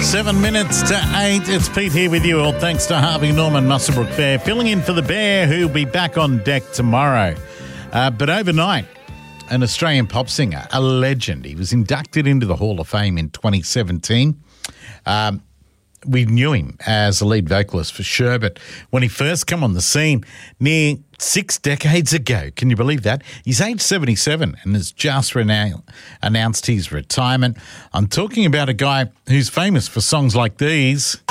7 minutes to 8. It's Pete here with you all. Thanks to Harvey Norman Muswellbrook Bear, filling in for the Bear, who'll be back on deck tomorrow. But overnight, an Australian pop singer, a legend. He was inducted into the Hall of Fame in 2017. We knew him as a lead vocalist for Sherbet when he first came on the scene near 6 decades ago. Can you believe that? He's age 77 and has just announced his retirement. I'm talking about a guy who's famous for songs like these.